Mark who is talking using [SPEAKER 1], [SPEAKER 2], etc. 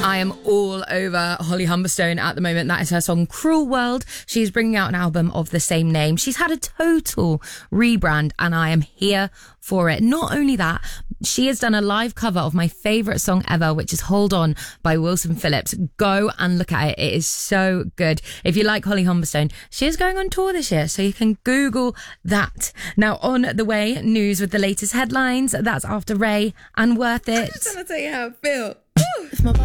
[SPEAKER 1] I am all over Holly Humberstone at the moment. That is her song Cruel World. She's bringing out an album of the same name. She's had a total rebrand and I am here for it. Not only that, she has done a live cover of my favourite song ever, which is Hold On by Wilson Phillips. Go and look at it. It is so good. If you like Holly Humberstone, she is going on tour this year, so you can Google that. Now, on the way, news with the latest headlines. That's after Ray and Worth It.
[SPEAKER 2] I'm just trying to tell you how I feel.
[SPEAKER 1] If my